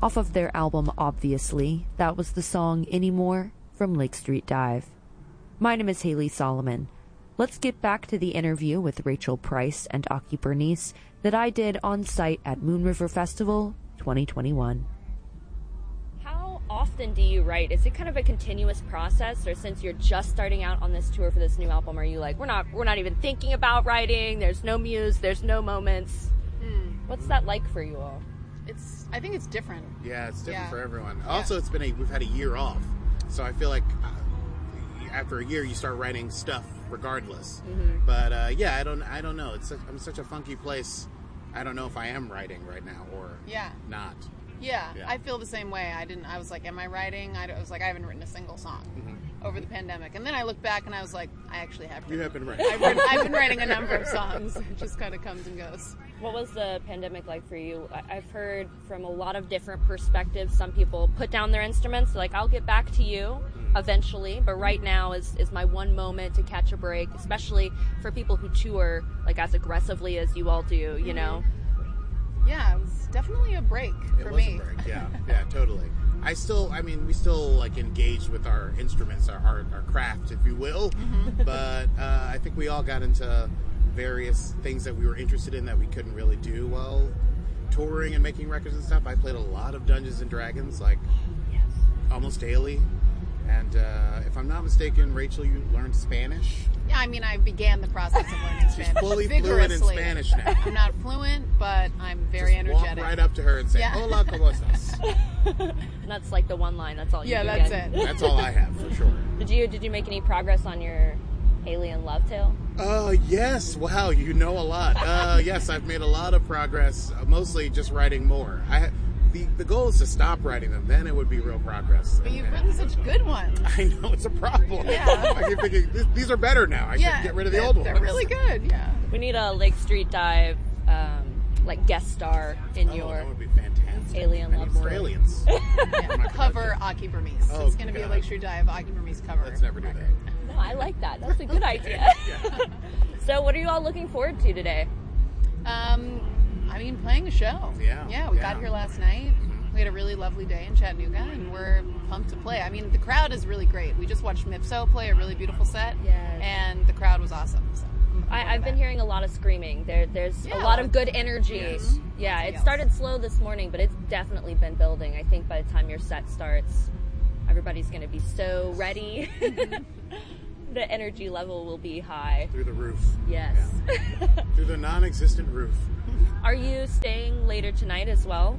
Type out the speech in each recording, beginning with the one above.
Off of their album Obviously, that was the song Anymore from Lake Street Dive. My name is Haley Solomon. Let's get back to the interview with Rachel Price and Aki Bernice that I did on site at Moon River Festival 2021. How often do you write? Is it kind of a continuous process, or since you're just starting out on this tour for this new album, are you like, we're not even thinking about writing, there's no muse, there's no moments? What's that like for you all? I think it's different. Yeah, it's different for everyone. Also, we've had a year off, so I feel like after a year you start writing stuff regardless. But I don't know. I'm such a funky place. I don't know if I am writing right now or not. Yeah, I feel the same way. I was like, am I writing? I was like, I haven't written a single song over the pandemic. And then I looked back and I was like, I actually have written. You have been writing. I've been writing a number of songs. It just kind of comes and goes. What was the pandemic like for you? I've heard from a lot of different perspectives. Some people put down their instruments, like, I'll get back to you eventually, but right now is my one moment to catch a break, especially for people who tour like as aggressively as you all do, you know? Yeah, it was definitely a break for me. It was a break, yeah, totally. We still like engaged with our instruments, our craft, if you will, but I think we all got into various things that we were interested in that we couldn't really do while touring and making records and stuff. I played a lot of Dungeons and Dragons, like almost daily. And if I'm not mistaken, Rachel, you learned Spanish? Yeah, I began the process of learning Spanish. She's fully fluent in Spanish now. I'm not fluent, but I'm very energetic. Walk right up to her and say, "Hola, ¿cómo estás?" And that's like the one line. That's all you do. Yeah, that's it. That's all I have, for sure. Did you make any progress on your Alien Love Tale? Yes. Wow, you know a lot. Yes, I've made a lot of progress, mostly just writing more. The goal is to stop writing them, then it would be real progress. But you've written such good ones. I know, it's a problem. Yeah. I keep thinking, these are better now. I should get rid of the old ones. They're really good, yeah. We need a Lake Street Dive, guest star in your that would be fantastic. Alien Love For Story. aliens. Cover Aki Bernice. It's going to be a Lake Street Dive Aki Bernice cover. Let's never do that. No, I like that. That's a good idea. So what are you all looking forward to today? Playing a show. Yeah. We got here last night. We had a really lovely day in Chattanooga, and we're pumped to play. The crowd is really great. We just watched Mipso play a really beautiful set, and the crowd was awesome. So I've been hearing a lot of screaming. There's a lot of good energy. Yes. Yeah, it started slow this morning, but it's definitely been building. I think by the time your set starts, everybody's going to be so ready. The energy level will be high. Through the roof. Yes. Yeah. Through the non-existent roof. Are you staying later tonight as well?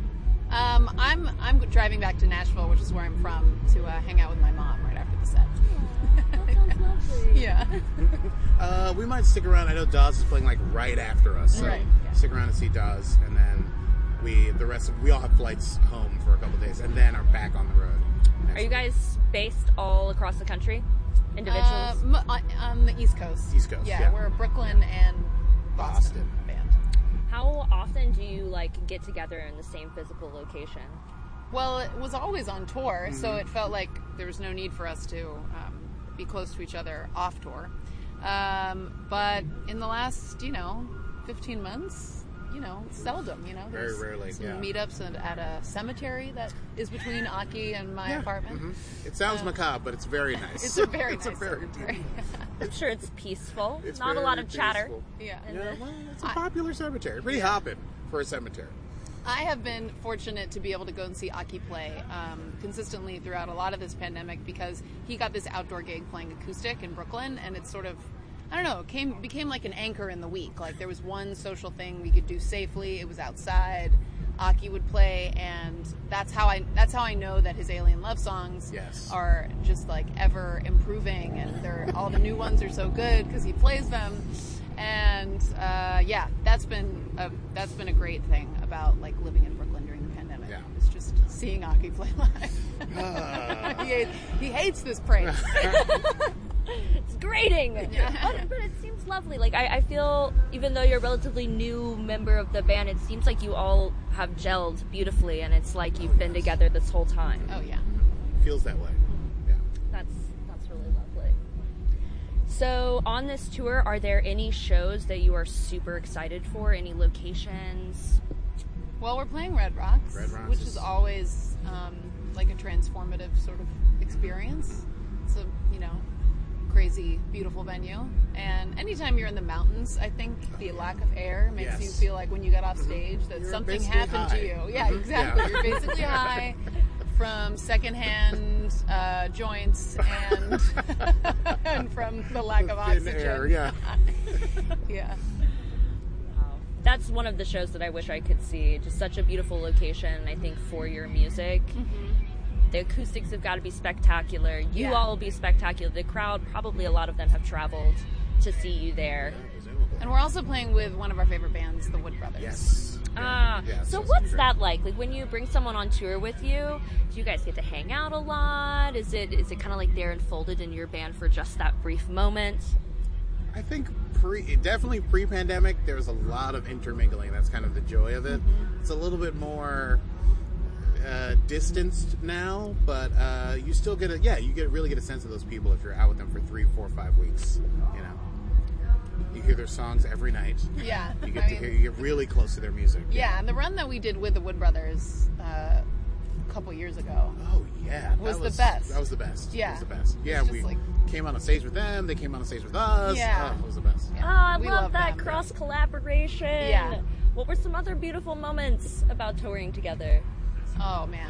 I'm driving back to Nashville, which is where I'm from, to hang out with my mom right after the set. That sounds lovely. Yeah. We might stick around. I know Dawes is playing right after us, so stick around and see Dawes, and then we all have flights home for a couple of days, and then are back on the road. Are you guys based all across the country, individuals? On the East Coast. East Coast. Yeah, we're Brooklyn and Boston band. How often do you get together in the same physical location? Well, it was always on tour, so it felt like there was no need for us to be close to each other off tour. But in the last, 15 months, seldom, Very rarely, some meetups at a cemetery that is between Aki and my apartment. Mm-hmm. It sounds macabre, but it's very nice. It's a very nice cemetery. I'm sure it's peaceful. It's Not a lot of chatter. Peaceful. Yeah. It's a popular cemetery. Pretty hopping for a cemetery. I have been fortunate to be able to go and see Aki play consistently throughout a lot of this pandemic because he got this outdoor gig playing acoustic in Brooklyn, and it's sort of, I don't know, became like an anchor in the week. Like there was one social thing we could do safely. It was outside. Aki would play, and that's how I know that his Alien Love songs are just ever improving, and all the new ones are so good because he plays them. And that's been a great thing about living in Brooklyn during the pandemic. Yeah. It's just seeing Aki play live. He hates this praise. It's grating. But it seems lovely. I feel, even though you're a relatively new member of the band, it seems like you all have gelled beautifully, and it's like you've been together this whole time. Oh yeah. Feels that way. Yeah. That's really lovely. So on this tour, are there any shows that you are super excited for? Any locations? Well, we're playing Red Rocks, Red Rocks which is- is always like a transformative sort of experience. It's a, crazy, beautiful venue. And anytime you're in the mountains, I think the lack of air makes Yes. you feel like when you get off stage that You're something basically happened high. to you. Yeah, Mhm. exactly. Yeah. You're basically high from secondhand joints and and from the lack of Thin oxygen. air, yeah. Yeah. That's one of the shows that I wish I could see. Just such a beautiful location, I think, for your music. The acoustics have got to be spectacular. You Yeah. all will be spectacular. The crowd, probably a lot of them have traveled to see you there. Presumably. And we're also playing with one of our favorite bands, the Wood Brothers. Yes. Ah, Yeah, so it's what's great. that like? Like when you bring someone on tour with you, do you guys get to hang out a lot? Is it kind of like they're enfolded in your band for just that brief moment? I think definitely pre-pandemic, there was a lot of intermingling. That's kind of the joy of it. It's a little bit more distanced now, but you still get really get a sense of those people if you're out with them for 3, 4, 5 weeks. You hear their songs every night. Yeah. You get really close to their music. Yeah, and the run that we did with the Wood Brothers a couple years ago. Oh yeah, Was the best. That was the best. Yeah. It was the best. Yeah, It's we just like- came on a stage with them. They came on a stage with us. Yeah. Oh, it was the best. Yeah. Oh, I We love love that them. cross collaboration. Yeah. What were some other beautiful moments about touring together? Oh man.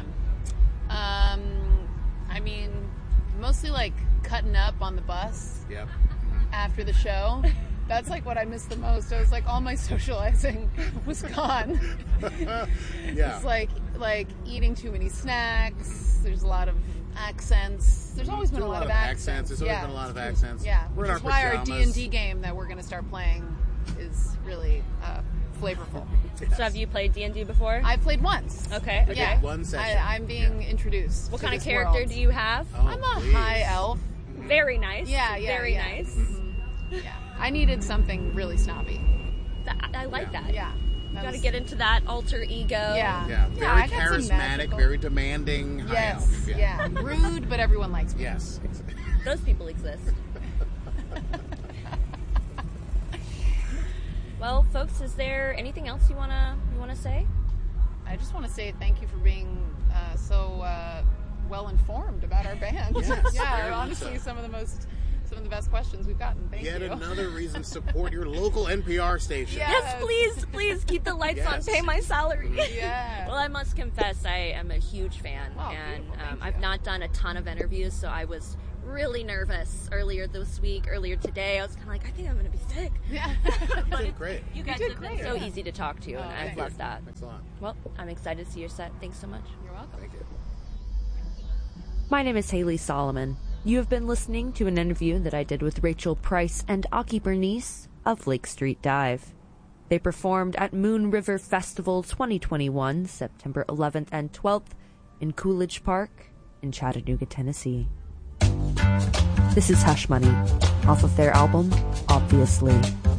I mean, mostly like cutting up on the bus Yep. after the show. That's like what I missed the most. I was like, all my socializing was gone. Yeah. It's like eating too many snacks. There's a lot of accents. There's always been a lot of accents. There's always been a lot of accents. Yeah, We're which in is our why our pajamas. D&D game that we're going to start playing is really flavorful. So have you played D&D before? I played once. Okay. Yeah, One session. I'm being Yeah. introduced. What to kind of this character world. do you have? Oh, I'm a please. high elf. Very nice. Yeah, Very yeah. nice. Yeah, I needed something really snobby. I like Yeah. that. Yeah, You got to get into that alter ego. Yeah, Yeah, very I got some charismatic, magical- very demanding. high Yes, elf. yeah. Rude, but everyone likes me. Yes. Those people exist. Well, folks, is there anything else you wanna say? I just want to say thank you for being so well informed about our band. Yes, very yeah, much honestly, so. some of the best questions we've gotten. Thank Yet you. another reason to support your local NPR station. Yeah. Yes, please keep the lights on. Yes. Pay my salary. Yeah. Well, I must confess, I am a huge fan, Oh, and beautiful. Thank I've you. not done a ton of interviews, so I was really nervous earlier today. I was kind of like, I think I'm going to be sick. Yeah. But did great. You guys did have been great, so yeah. easy to talk to, and Oh, I've thank loved that. Thanks a lot. Well, I'm excited to see your set. Thanks so much. You're welcome. Thank you. My name is Haley Solomon. You have been listening to an interview that I did with Rachel Price and Aki Bernice of Lake Street Dive. They performed at Moon River Festival 2021, September 11th and 12th in Coolidge Park in Chattanooga, Tennessee. This is Hush Money, off of their album, Obviously.